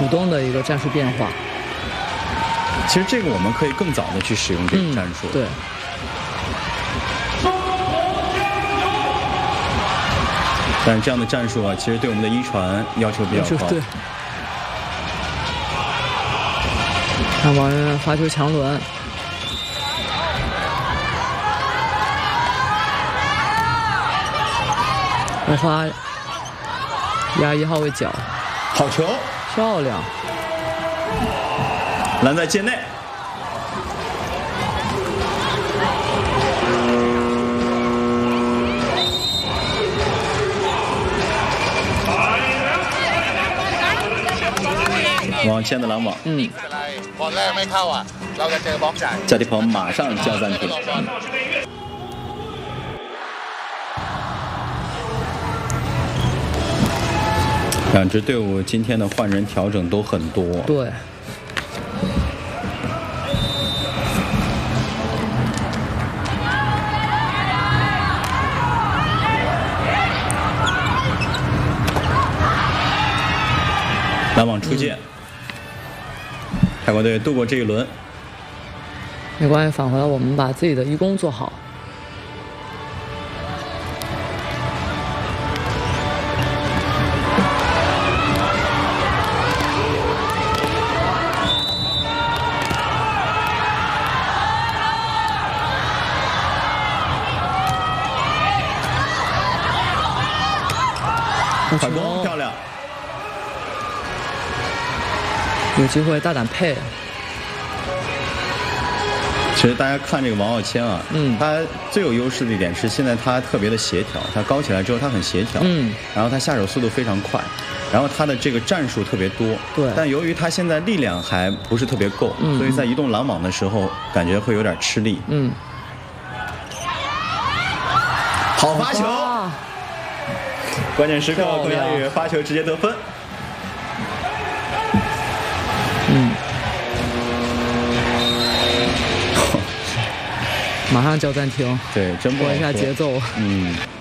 主动的一个战术变化。 其实这个我们可以更早的去使用这个战术。 对。 但是这样的战术啊，其实对我们的一传要求比较高。 对。看王源发球强轮。来发压1号位脚， 好球， 漂亮， 拦在界内。往前的拦网， บอลแรกไม่เข้าอ่ะเราจะเจอบล็อกใหญ่贾迪鹏马上叫暂停。两支队伍今天的换人调整都很多。 对。 拦网出界，泰国队度过这一轮。 没关系，返回来我们把自己的一攻做好。 反攻漂亮， 有机会大胆配。 其实大家看这个王傲谦啊，他最有优势的一点是现在他特别的协调，他高起来之后他很协调，然后他下手速度非常快，然后他的这个战术特别多， 对。 但由于他现在力量还不是特别够，所以在移动拦网的时候感觉会有点吃力。好发球。关键时刻，郭佳宇发球直接得分。 马上叫暂停。 对，真不好拖一下节奏。